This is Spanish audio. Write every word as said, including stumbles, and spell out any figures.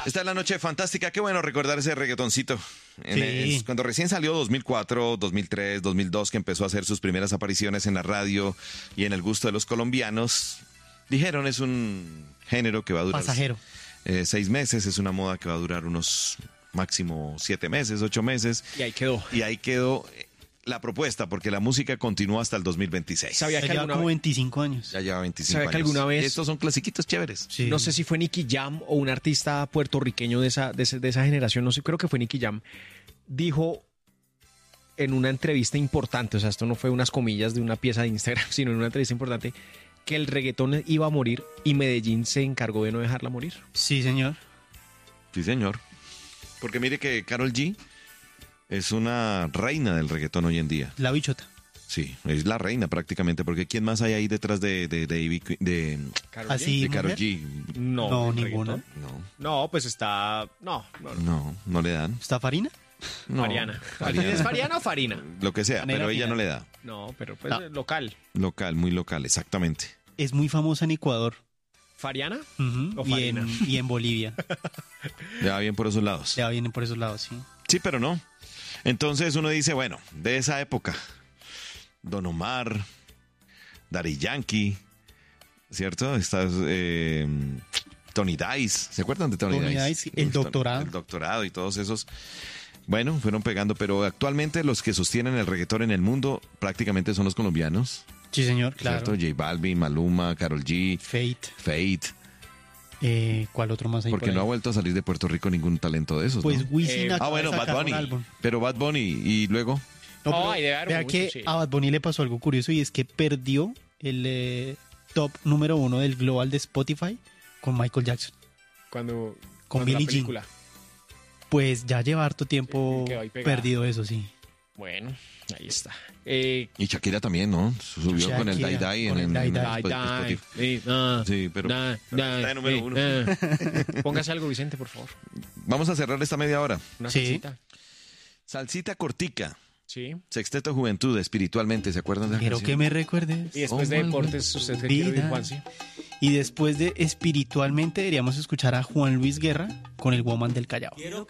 Esta es la noche fantástica. Qué bueno recordar ese reggaetoncito. En Sí. el- cuando recién salió dos mil cuatro, dos mil tres, dos mil dos, que empezó a hacer sus primeras apariciones en la radio y en el gusto de los colombianos, dijeron es un género que va a durar Pasajero. eh, seis meses, es una moda que va a durar unos máximo siete meses, ocho meses. Y ahí quedó. Y ahí quedó eh, la propuesta, porque la música continuó hasta el dos mil veintiséis. Sabía Ya que lleva alguna como vez- veinticinco años. Ya lleva veinticinco ¿Sabe años. que alguna vez- Y estos son clasiquitos chéveres. Sí. No sé si fue Nicky Jam o un artista puertorriqueño de esa, de, ese- de esa generación, no sé, creo que fue Nicky Jam, dijo en una entrevista importante, o sea, esto no fue unas comillas de una pieza de Instagram, sino en una entrevista importante, que el reggaetón iba a morir y Medellín se encargó de no dejarla morir. Sí, señor. Sí, señor. Porque mire que Karol G es una reina del reggaetón hoy en día. La bichota. Sí, es la reina prácticamente, porque ¿quién más hay ahí detrás de, de, de, Ivy Queen- de, ¿Karol Así. de ¿Y Karol mujer? G? No, No, ¿el ninguna. reggaetón? No, No, pues está... No, no, no. no, no le dan. ¿Está Farina? No, Fariana. Fariana. ¿Es Fariana o Farina? Lo que sea, Panera pero ella final. no le da. No, pero pues No. local. Local, muy local, exactamente. Es muy famosa en Ecuador. ¿Fariana? Ujú. O Y, en, Farina. y en Bolivia. Ya va bien por esos lados. Ya vienen por esos lados, sí. Sí, pero no. Entonces uno dice, bueno, de esa época, Don Omar, Daddy Yankee, ¿cierto? Estás eh, Tony Dice, ¿se acuerdan de Tony, Tony Dice? Dice, el Uf, doctorado. El doctorado y todos esos. Bueno, fueron pegando, pero actualmente los que sostienen el reggaetón en el mundo prácticamente son los colombianos, Sí, señor, claro. ¿cierto? J Balvin, Maluma, Karol G, Fate. Fate, Eh, ¿Cuál otro más hay porque por ahí? no ha vuelto a salir de Puerto Rico ningún talento de esos, Pues ¿no? Wisin Eh, acaba Ah, bueno, de Bad sacar un Bunny, álbum. pero Bad Bunny y luego... No, Oh, pero ahí debe haber vea mucho, que sí. a Bad Bunny le pasó algo curioso y es que perdió el eh, top número uno del global de Spotify con Michael Jackson. Cuando... Con cuando la Billie Jean. película. Pues ya lleva harto tiempo Sí, quedó ahí pegada. perdido eso, sí. Bueno, ahí está. Eh, Y Shakira también, ¿no? Subió con el Shakira, Dai Dai en, con el en, Dai en Dai. Sp- Ay, Spotify. dai, eh, ah, Sí, pero- da, pero da, está de número eh, uno. ah. Póngase algo, Vicente, por favor. Vamos a cerrar esta media hora. Una Sí. salsita. Salsita cortica. Sí. Sexteto Juventud, espiritualmente, ¿se acuerdan de la Quiero canción? que me recuerdes. Y después Oh, de my deportes, ¿usted qué quiere oír, Vida. Juansi? Y después de espiritualmente deberíamos escuchar a Juan Luis Guerra con el Woman del Callao. Quiero